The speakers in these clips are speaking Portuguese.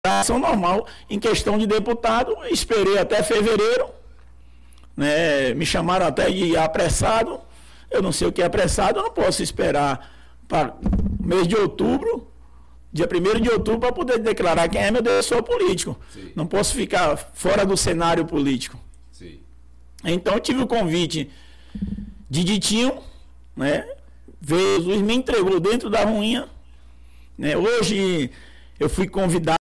ação normal. Em questão de deputado, esperei até fevereiro, né? Me chamaram até de apressado. Eu não sei o que é apressado, eu não posso esperar para mês de outubro, dia 1º de outubro, para poder declarar quem é meu defensor político. Sim. Não posso ficar fora do cenário político. Sim. Então eu tive o convite de Ditinho, né? Veio, Jesus me entregou dentro da ruinha, né? Hoje eu fui convidado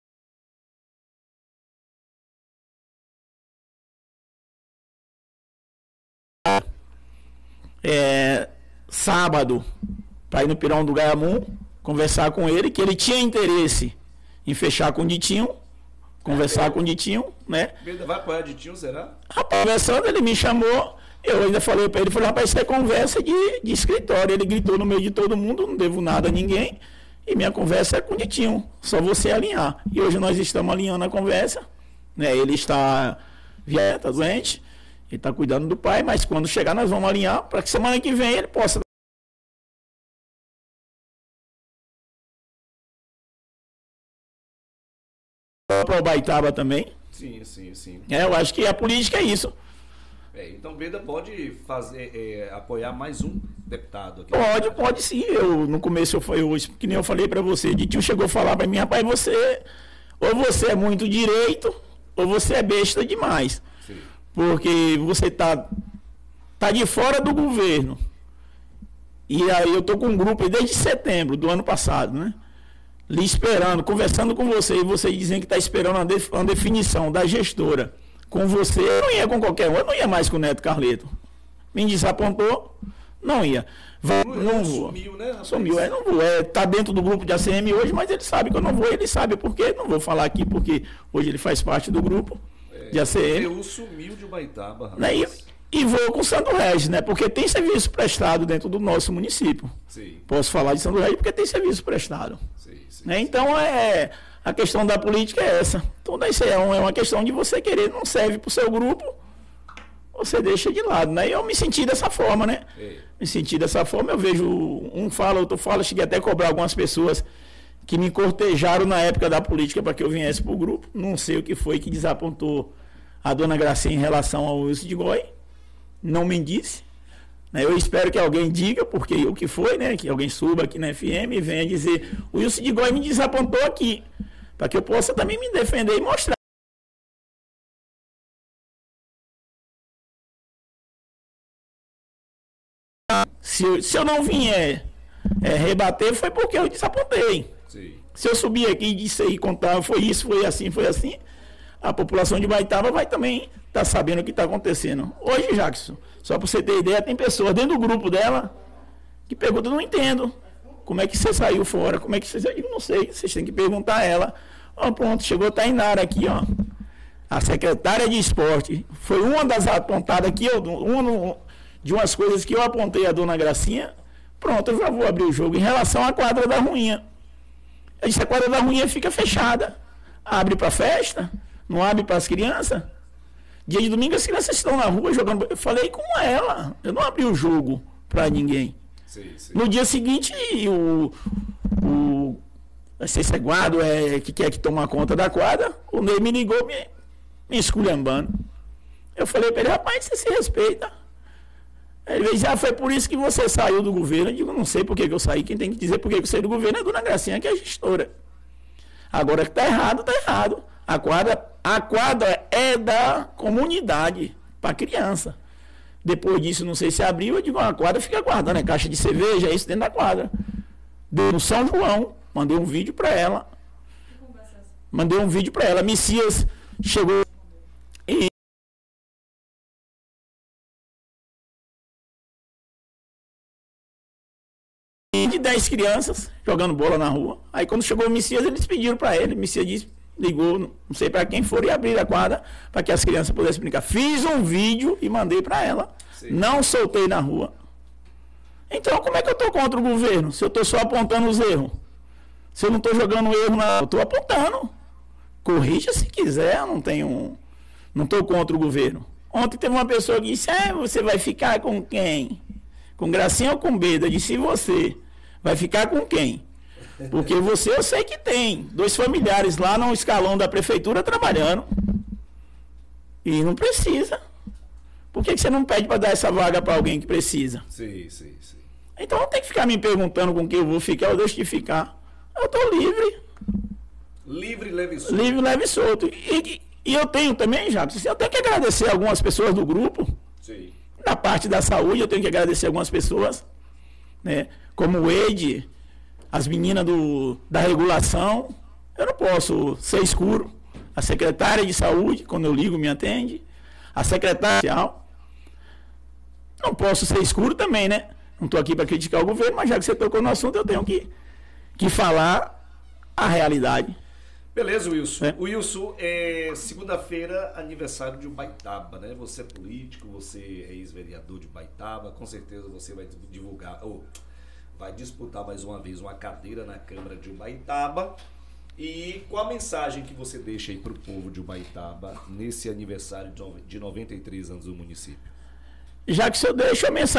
sábado para ir no Pirão do Gaiamum, conversar com ele, que ele tinha interesse em fechar com o Ditinho, conversar com o Ditinho, né? Beda vai apoiar Ditinho, será? Rapaz, conversando, ele me chamou, eu ainda falei para ele, falei, rapaz, isso é conversa de escritório. Ele gritou no meio de todo mundo, não devo nada a ninguém, e minha conversa é com o Ditinho, só você alinhar. E hoje nós estamos alinhando a conversa, né? Ele está viajando, está doente, ele está cuidando do pai, mas quando chegar nós vamos alinhar para que semana que vem ele possa para o Baitaba também. Sim, sim, sim. Eu acho que a política é isso. Então Beda pode fazer, apoiar mais um deputado aqui. Pode sim. Eu, no começo, que nem eu falei para você, Ditinho chegou a falar para mim, rapaz, ou você é muito direito, ou você é besta demais. Sim. Porque você tá de fora do governo. E aí eu tô com um grupo desde setembro do ano passado, né? Lhe esperando, conversando com você, e você dizendo que está esperando uma definição da gestora com você. Eu não ia com qualquer um, eu não ia mais com o Neto Carleto. Me desapontou, não ia. Não vou. Sumiu, né? Sumiu, não vou. Tá dentro do grupo de ACM hoje, mas ele sabe que eu não vou, ele sabe por quê. Não vou falar aqui porque hoje ele faz parte do grupo de ACM. O sumiu de Ubaitaba, rapaz. Né? E vou com o Santo Regis, né? Porque tem serviço prestado dentro do nosso município. Sim. Posso falar de Santo Regis porque tem serviço prestado. Sim, né? Então, a questão da política é essa. Então, daí é uma questão de você querer, não serve para o seu grupo, você deixa de lado, né? E eu me senti dessa forma, né? Me senti dessa forma, eu vejo, um fala, outro fala, cheguei até a cobrar algumas pessoas que me cortejaram na época da política para que eu viesse para o grupo. Não sei o que foi que desapontou a dona Gracinha em relação ao Wilson de Goy. Não me disse. Eu espero que alguém diga porque o que foi, né? Que alguém suba aqui na FM e venha dizer: o Wilson de Goy me desapontou aqui, para que eu possa também me defender e mostrar. Se eu não vier rebater, foi porque eu desapontei. Sim. Se eu subir aqui e disser e contar, foi isso, foi assim, a população de Baitaba vai também estar sabendo o que está acontecendo. Hoje, Jackson, só para você ter ideia, tem pessoas dentro do grupo dela que perguntam: não entendo, como é que você saiu fora, como é que você saiu? Eu não sei, vocês têm que perguntar a ela. Ó, pronto, chegou a Tainara aqui, ó. A secretária de esporte foi uma das apontadas aqui, uma de umas coisas que eu apontei a dona Gracinha. Pronto, eu já vou abrir o jogo. Em relação à quadra da Ruinha, eu disse: a quadra da Ruinha fica fechada. Abre para festa, não abre para as crianças. Dia de domingo as crianças estão na rua jogando. Eu falei com ela, eu não abri o jogo para ninguém. Sim, sim. No dia seguinte, não sei se é guarda, que quer que toma conta da quadra, o Ney me ligou me esculhambando. Eu falei para ele: rapaz, você se respeita. Ele disse: foi por isso que você saiu do governo. Eu digo: não sei por que eu saí, quem tem que dizer por que eu saí do governo é a dona Gracinha, que é a gestora. Agora que está errado, está errado. A quadra é da comunidade, para criança. Depois disso, não sei se abriu, eu digo: a quadra fica guardando, caixa de cerveja, é isso dentro da quadra. Deu no São João, mandei um vídeo para ela. Messias chegou e de 10 crianças jogando bola na rua. Aí quando chegou o Messias, eles pediram para ele. O Messias ligou, não sei para quem for, e abriu a quadra para que as crianças pudessem brincar. Fiz um vídeo e mandei para ela. Sim. Não soltei na rua. Então, como é que eu estou contra o governo? Se eu estou só apontando os erros. Se eu não estou jogando erro, eu estou apontando. Corrija se quiser, eu não estou contra o governo. Ontem teve uma pessoa que disse: você vai ficar com quem? Com Gracinha ou com Beda? Eu disse: e você? Vai ficar com quem? Porque eu sei que tem 2 familiares lá no escalão da prefeitura trabalhando. E não precisa. Por que você não pede para dar essa vaga para alguém que precisa? Sim. Então não tem que ficar me perguntando com quem eu vou ficar, eu deixo de ficar. Eu estou livre. Livre, leve e solto. Livre, leve e solto. E eu tenho também, Jacques, eu tenho que agradecer algumas pessoas do grupo. Sim. Na parte da saúde, eu tenho que agradecer algumas pessoas, né? Como o Eide, as meninas da regulação. Eu não posso ser escuro. A secretária de saúde, quando eu ligo, me atende. A secretária social. Não posso ser escuro também, né? Não estou aqui para criticar o governo, mas já que você tocou no assunto, eu tenho que falar a realidade. Beleza, Wilson. Wilson, segunda-feira, aniversário de Ubaitaba, né? Você é político, você é ex-vereador de Ubaitaba, com certeza você vai divulgar, ou vai disputar mais uma vez uma cadeira na Câmara de Ubaitaba. E qual a mensagem que você deixa aí para o povo de Ubaitaba nesse aniversário de 93 anos do município? Já que eu deixo a mensagem.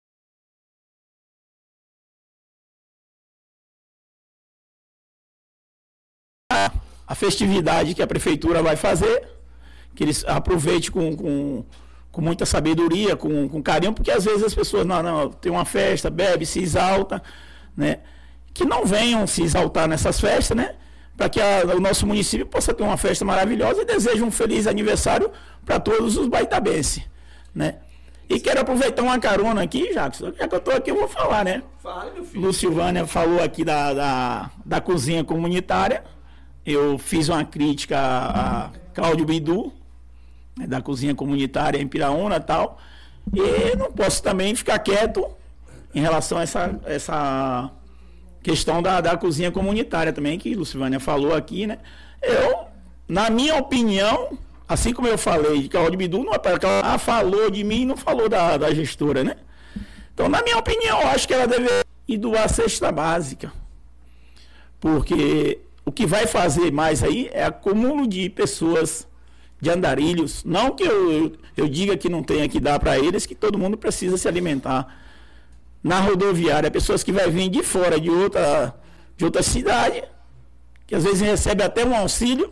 A festividade que a prefeitura vai fazer, que eles aproveitem com muita sabedoria, com carinho, porque às vezes as pessoas não tem uma festa, bebe, se exalta, né? Que não venham se exaltar nessas festas, né? Para que o nosso município possa ter uma festa maravilhosa e desejo um feliz aniversário para todos os baitabenses, né? E quero aproveitar uma carona aqui, Jackson, já que eu estou aqui eu vou falar, né? Fale, meu filho. Lucilvânia falou aqui da cozinha comunitária. Eu fiz uma crítica a Cláudio Bidu, né, da cozinha comunitária em Piraúna e tal. E não posso também ficar quieto em relação a essa questão da cozinha comunitária também, que Lucilvânia falou aqui, né? Eu, na minha opinião, assim como eu falei de Cláudio Bidu, ela falou de mim e não falou da gestora, né? Então, na minha opinião, eu acho que ela deveria ir doar a cesta básica. Porque o que vai fazer mais aí é acúmulo de pessoas, de andarilhos. Não que eu diga que não tenha que dar para eles, que todo mundo precisa se alimentar. Na rodoviária, pessoas que vai vir de fora, de outra cidade, que às vezes recebe até um auxílio.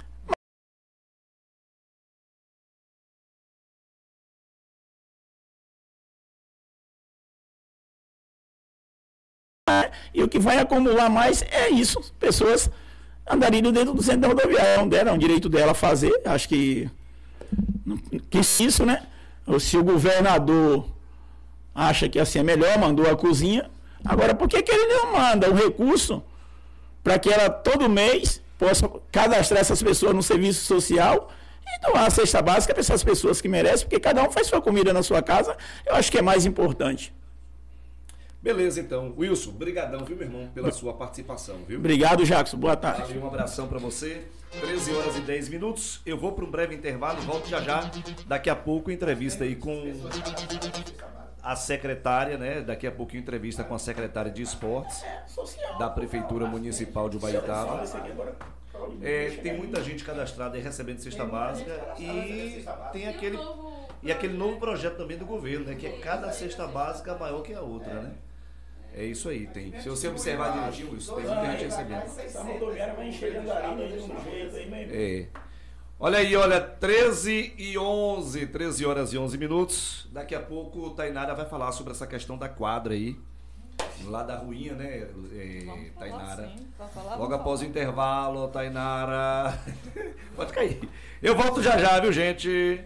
E o que vai acumular mais é isso, pessoas andarilho dentro do centro da rodoviária. É um direito dela fazer, acho que isso, né? Ou se o governador acha que assim é melhor, mandou a cozinha. Agora, por que ele não manda um recurso para que ela todo mês possa cadastrar essas pessoas no serviço social e doar a cesta básica para essas pessoas que merecem, porque cada um faz sua comida na sua casa, eu acho que é mais importante. Beleza, então. Wilson, brigadão, viu, meu irmão, pela sua participação, viu? Obrigado, Jackson. Boa tarde. Valeu, um abração para você. 13 horas e 10 minutos. Eu vou para um breve intervalo e volto já. Daqui a pouco, entrevista aí com a secretária, né? Daqui a pouquinho, entrevista com a secretária de esportes da Prefeitura Municipal de Ubaitaba. Tem muita gente cadastrada aí recebendo cesta básica e tem aquele novo projeto também do governo, né? Que é cada cesta básica maior que a outra, né? É isso aí, tem. Se você observar direitinho, isso tem muita gente recebendo. Olha aí, 13 horas e 11 minutos. Daqui a pouco Tainara vai falar sobre essa questão da quadra aí. Lá da ruinha, né, Tainara? Logo após o intervalo, Tainara. Pode cair. Eu volto já, viu, gente?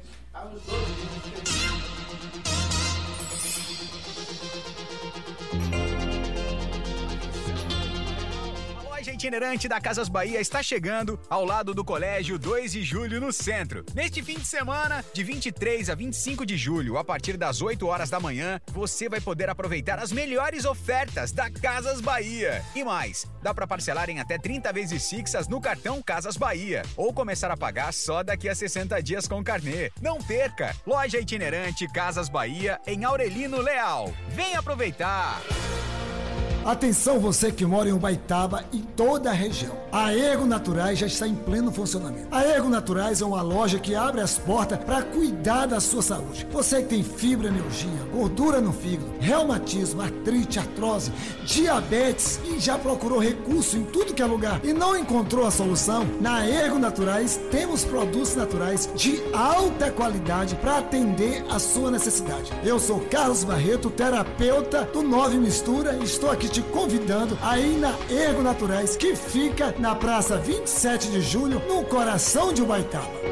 Itinerante da Casas Bahia está chegando ao lado do Colégio 2 de Julho no centro. Neste fim de semana, de 23 a 25 de julho, a partir das 8 horas da manhã, você vai poder aproveitar as melhores ofertas da Casas Bahia. E mais, dá para parcelar em até 30 vezes fixas no cartão Casas Bahia ou começar a pagar só daqui a 60 dias com carnê. Não perca! Loja itinerante Casas Bahia em Aurelino Leal. Vem aproveitar! Atenção você que mora em Ubaitaba e toda a região. A Ergo Naturais já está em pleno funcionamento. A Ergo Naturais é uma loja que abre as portas para cuidar da sua saúde. Você que tem fibromialgia, gordura no fígado, reumatismo, artrite, artrose, diabetes e já procurou recurso em tudo que é lugar e não encontrou a solução? Na Ergo Naturais temos produtos naturais de alta qualidade para atender a sua necessidade. Eu sou Carlos Barreto, terapeuta do 9 Mistura, e estou aqui te convidando aí na Ergo Naturais, que fica na Praça 27 de Julho, no coração de Ubaitaba.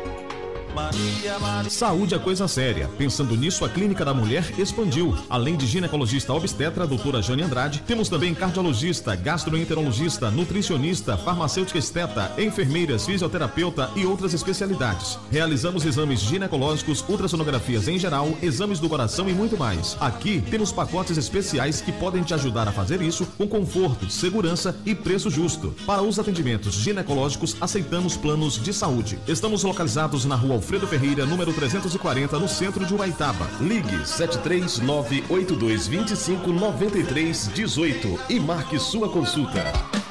Saúde é coisa séria. Pensando nisso, a Clínica da Mulher expandiu. Além de ginecologista obstetra, doutora Jane Andrade, temos também cardiologista, gastroenterologista, nutricionista, farmacêutica esteta, enfermeiras, fisioterapeuta e outras especialidades. Realizamos exames ginecológicos, ultrassonografias em geral, exames do coração e muito mais. Aqui temos pacotes especiais que podem te ajudar a fazer isso com conforto, segurança e preço justo. Para os atendimentos ginecológicos, aceitamos planos de saúde. Estamos localizados na Rua Alfredo Ferreira, número 340, no centro de Ubaitaba. Ligue 73982259318 e marque sua consulta.